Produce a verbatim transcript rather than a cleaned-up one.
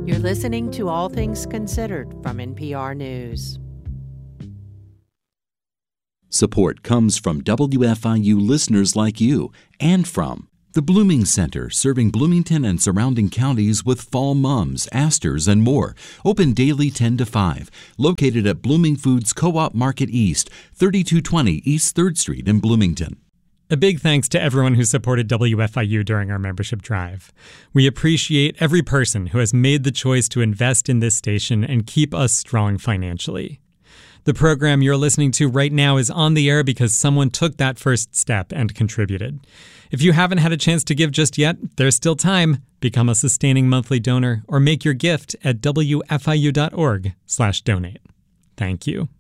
You're listening to All Things Considered from N P R News. Support comes from W F I U listeners like you and from the Blooming Center, serving Bloomington and surrounding counties with fall mums, asters, and more. Open daily ten to five. Located at Blooming Foods Co-op Market East, thirty-two twenty East third Street in Bloomington. A big thanks to everyone who supported W F I U during our membership drive. We appreciate every person who has made the choice to invest in this station and keep us strong financially. The program you're listening to right now is on the air because someone took that first step and contributed. If you haven't had a chance to give just yet, there's still time. Become a sustaining monthly donor or make your gift at W F I U dot org slash donate. Thank you.